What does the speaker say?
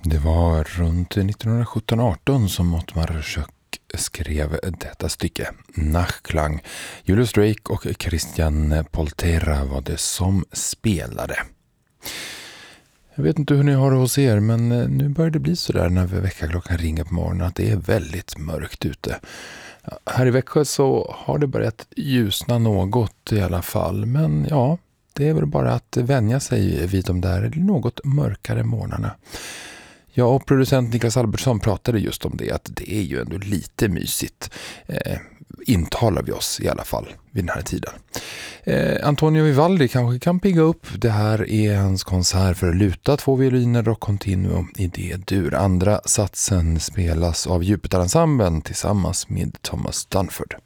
Det var runt 1917-18 som Ottmar Schuck skrev detta stycke, Nachklang. Julius Drake och Christian Poltera var det som spelade. Jag vet inte hur ni har det hos er, men nu börjar det bli så där när väckarklockan ringer på morgonen att det är väldigt mörkt ute. Här i Växjö så har det börjat ljusna något i alla fall, men ja, det är väl bara att vänja sig vid de där något mörkare morgnarna. Jag och producent Niklas Albertsson pratade just om det, att det är ju ändå lite mysigt. Intalar vi oss i alla fall vid den här tiden. Antonio Vivaldi kanske kan pigga upp. Det här är hans konsert för luta, 2 violiner och continuo i D-dur. Andra satsen spelas av Jupiterensemblen tillsammans med Thomas Dunford.